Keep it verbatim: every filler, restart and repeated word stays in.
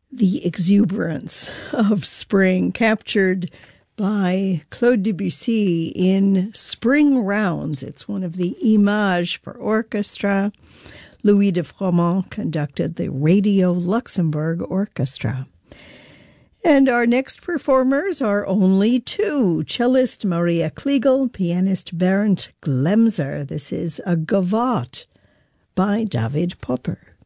the exuberance of spring, captured by Claude Debussy in Spring Rounds. It's one of the Images for orchestra. Louis de Froment conducted the Radio Luxembourg Orchestra. And our next performers are only two. Cellist Maria Kliegel, pianist Bernd Glemser. This is a Gavotte by David Popper.